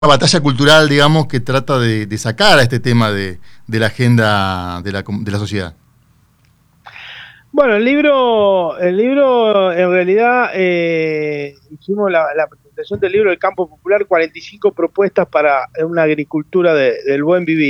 batalla cultural, digamos, que trata de sacar a este tema de la agenda de la sociedad. Bueno, el libro en realidad hicimos la presentación del libro del Campo Popular, 45 propuestas para una agricultura del buen vivir.